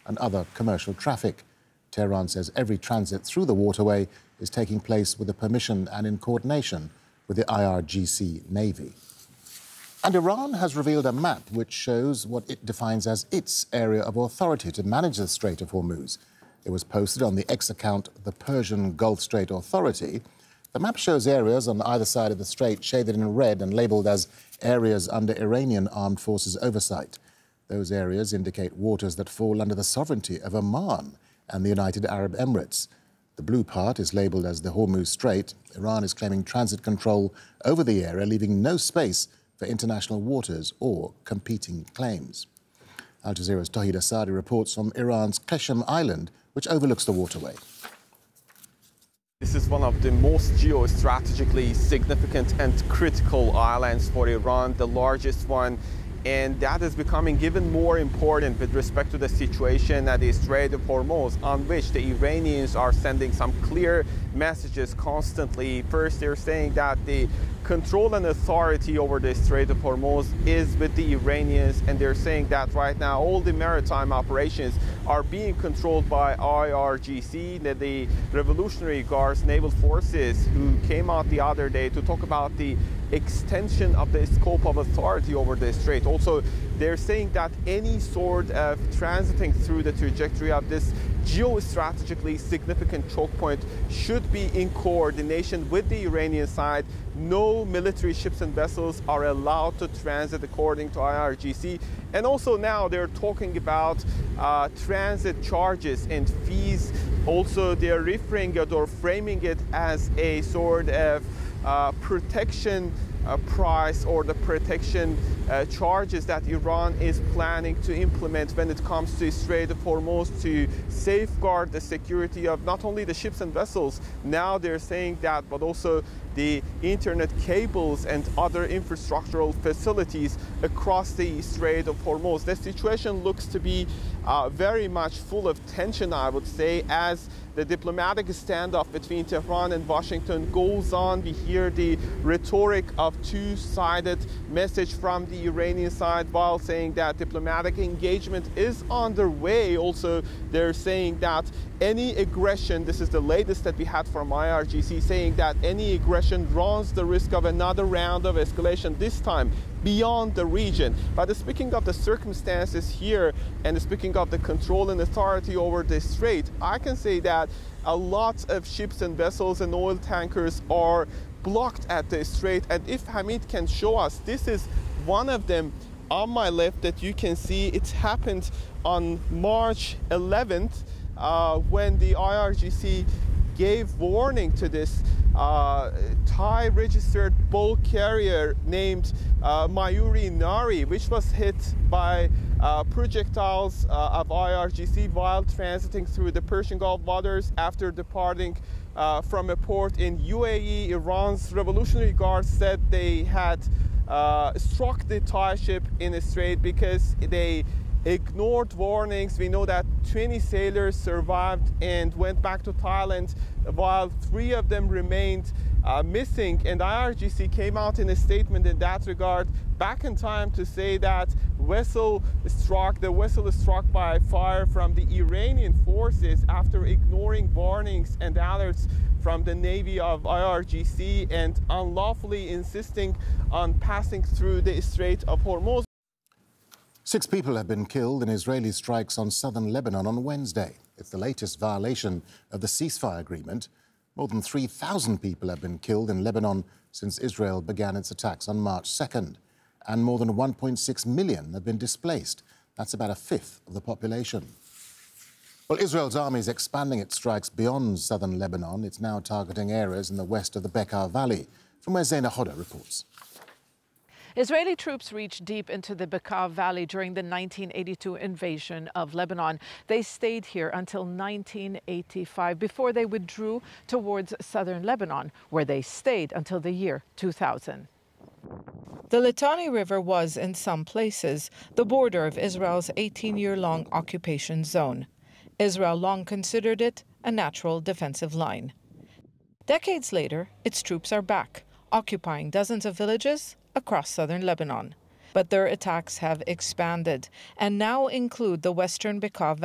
and other commercial traffic. Tehran says every transit through the waterway is taking place with the permission and in coordination with the IRGC Navy. And Iran has revealed a map which shows what it defines as its area of authority to manage the Strait of Hormuz. It was posted on the X account, the Persian Gulf Strait Authority. The map shows areas on either side of the strait shaded in red and labelled as areas under Iranian armed forces oversight. Those areas indicate waters that fall under the sovereignty of Oman and the United Arab Emirates. The blue part is labelled as the Hormuz Strait. Iran is claiming transit control over the area, leaving no space for international waters or competing claims. Al Jazeera's Tawhid Asadi reports from Iran's Qeshm Island, which overlooks the waterway. This is one of the most geostrategically significant and critical islands for Iran, the largest one. And that is becoming even more important with respect to the situation at the Strait of Hormuz, on which the Iranians are sending some clear messages constantly. First, they're saying that the control and authority over the Strait of Hormuz is with the Iranians, and they're saying that right now all the maritime operations are being controlled by IRGC, the Revolutionary Guards Naval Forces, who came out the other day to talk about the extension of the scope of authority over the strait. Also, they're saying that any sort of transiting through the trajectory of this geostrategically significant choke point should be in coordination with the Iranian side. No military ships and vessels are allowed to transit according to IRGC. And also now they're talking about transit charges and fees. Also, they're referring it or framing it as a sort of protection price or the protection charges that Iran is planning to implement when it comes to Strait of Hormuz to safeguard the security of not only the ships and vessels. Now they're saying that, but also the internet cables and other infrastructural facilities across the Strait of Hormuz. The situation looks to be very much full of tension, I would say, as the diplomatic standoff between Tehran and Washington goes on. We hear the rhetoric of two-sided message from the Iranian side while saying that diplomatic engagement is underway. Also, they're saying that any aggression, this is the latest that we had from IRGC, saying that any aggression runs the risk of another round of escalation, this time beyond the region. But speaking of the circumstances here and speaking of the control and authority over the strait, I can say that a lot of ships and vessels and oil tankers are blocked at the strait. And if Hamid can show us, this is one of them on my left that you can see. It happened on March 11th when the IRGC gave warning to this Thai-registered bulk carrier named Mayuri Nari, which was hit by projectiles of IRGC while transiting through the Persian Gulf waters after departing from a port in UAE. Iran's Revolutionary Guards said they had struck the Thai ship in the strait because they ignored warnings. We know that 20 sailors survived and went back to Thailand, while 3 of them remained missing. And IRGC came out in a statement in that regard back in time to say that the vessel is struck by fire from the Iranian forces after ignoring warnings and alerts from the Navy of IRGC and unlawfully insisting on passing through the Strait of Hormuz. 6 people have been killed in Israeli strikes on southern Lebanon on Wednesday. It's the latest violation of the ceasefire agreement. More than 3,000 people have been killed in Lebanon since Israel began its attacks on March 2nd. And more than 1.6 million have been displaced. That's about a fifth of the population. Well, Israel's army is expanding its strikes beyond southern Lebanon. It's now targeting areas in the west of the Bekaa Valley, from where Zaina Hoda reports. Israeli troops reached deep into the Bekaa Valley during the 1982 invasion of Lebanon. They stayed here until 1985 before they withdrew towards southern Lebanon, where they stayed until the year 2000. The Litani River was, in some places, the border of Israel's 18-year-long occupation zone. Israel long considered it a natural defensive line. Decades later, its troops are back, occupying dozens of villages across southern Lebanon. But their attacks have expanded and now include the western Bekaa Valley.